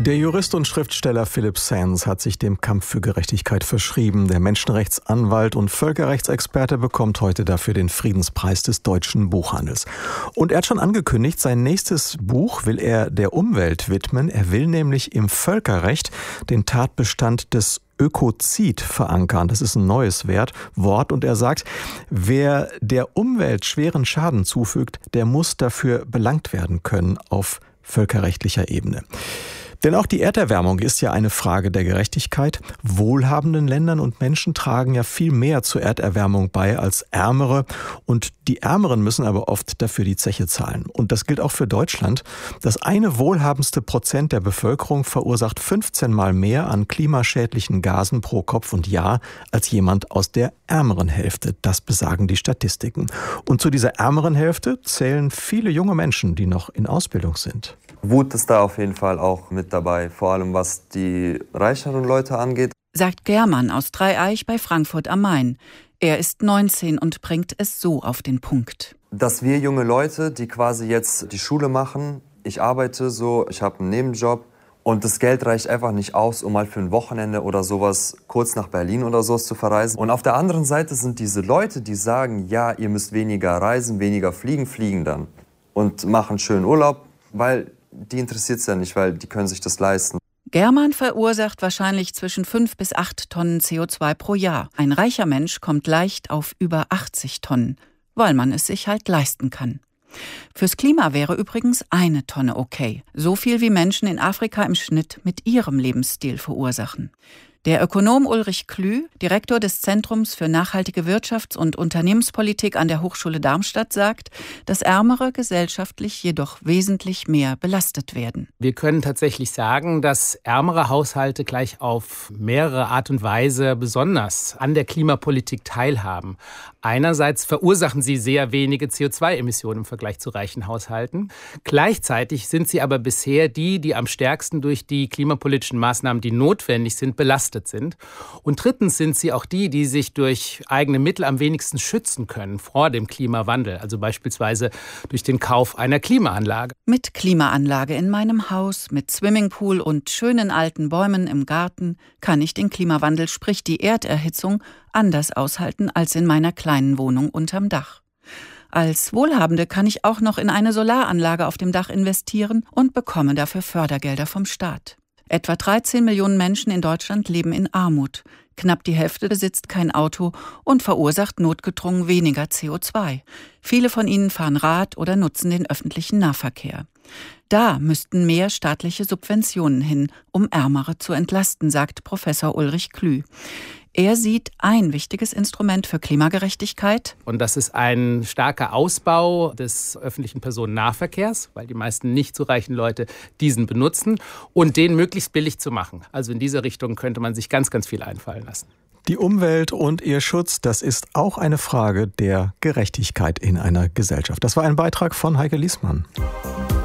Der Jurist und Schriftsteller Philipp Sands hat sich dem Kampf für Gerechtigkeit verschrieben. Der Menschenrechtsanwalt und Völkerrechtsexperte bekommt heute dafür den Friedenspreis des deutschen Buchhandels. Und er hat schon angekündigt, sein nächstes Buch will er der Umwelt widmen. Er will nämlich im Völkerrecht den Tatbestand des Ökozid verankern. Das ist ein neues Wort und er sagt, wer der Umwelt schweren Schaden zufügt, der muss dafür belangt werden können auf völkerrechtlicher Ebene. Denn auch die Erderwärmung ist ja eine Frage der Gerechtigkeit. Wohlhabenden Ländern und Menschen tragen ja viel mehr zur Erderwärmung bei als Ärmere. Und die Ärmeren müssen aber oft dafür die Zeche zahlen. Und das gilt auch für Deutschland. Das eine wohlhabendste Prozent der Bevölkerung verursacht 15 Mal mehr an klimaschädlichen Gasen pro Kopf und Jahr als jemand aus der ärmeren Hälfte. Das besagen die Statistiken. Und zu dieser ärmeren Hälfte zählen viele junge Menschen, die noch in Ausbildung sind. Wut ist da auf jeden Fall auch mit dabei, vor allem was die reicheren Leute angeht. Sagt German aus Dreieich bei Frankfurt am Main. Er ist 19 und bringt es so auf den Punkt. Dass wir junge Leute, die quasi jetzt die Schule machen, ich arbeite so, ich habe einen Nebenjob und das Geld reicht einfach nicht aus, um mal für ein Wochenende oder sowas kurz nach Berlin oder sowas zu verreisen. Und auf der anderen Seite sind diese Leute, die sagen, ja, ihr müsst weniger reisen, weniger fliegen dann und machen schönen Urlaub, weil die interessiert es ja nicht, weil die können sich das leisten. German verursacht wahrscheinlich zwischen 5 bis 8 Tonnen CO2 pro Jahr. Ein reicher Mensch kommt leicht auf über 80 Tonnen, weil man es sich halt leisten kann. Fürs Klima wäre übrigens 1 Tonne okay. So viel wie Menschen in Afrika im Schnitt mit ihrem Lebensstil verursachen. Der Ökonom Ulrich Klü, Direktor des Zentrums für nachhaltige Wirtschafts- und Unternehmenspolitik an der Hochschule Darmstadt, sagt, dass Ärmere gesellschaftlich jedoch wesentlich mehr belastet werden. Wir können tatsächlich sagen, dass ärmere Haushalte gleich auf mehrere Art und Weise besonders an der Klimapolitik teilhaben. Einerseits verursachen sie sehr wenige CO2-Emissionen im Vergleich zu reichen Haushalten. Gleichzeitig sind sie aber bisher die am stärksten durch die klimapolitischen Maßnahmen, die notwendig sind, belastet sind. Und drittens sind sie auch die sich durch eigene Mittel am wenigsten schützen können vor dem Klimawandel. Also beispielsweise durch den Kauf einer Klimaanlage. Mit Klimaanlage in meinem Haus, mit Swimmingpool und schönen alten Bäumen im Garten kann ich den Klimawandel, sprich die Erderhitzung, anders aushalten als in meiner kleinen Wohnung unterm Dach. Als Wohlhabende kann ich auch noch in eine Solaranlage auf dem Dach investieren und bekomme dafür Fördergelder vom Staat. Etwa 13 Millionen Menschen in Deutschland leben in Armut. Knapp die Hälfte besitzt kein Auto und verursacht notgedrungen weniger CO2. Viele von ihnen fahren Rad oder nutzen den öffentlichen Nahverkehr. Da müssten mehr staatliche Subventionen hin, um Ärmere zu entlasten, sagt Professor Ulrich Klü. Er sieht ein wichtiges Instrument für Klimagerechtigkeit. Und das ist ein starker Ausbau des öffentlichen Personennahverkehrs, weil die meisten nicht so reichen Leute diesen benutzen und den möglichst billig zu machen. Also in dieser Richtung könnte man sich ganz, ganz viel einfallen lassen. Die Umwelt und ihr Schutz, das ist auch eine Frage der Gerechtigkeit in einer Gesellschaft. Das war ein Beitrag von Heike Liesmann.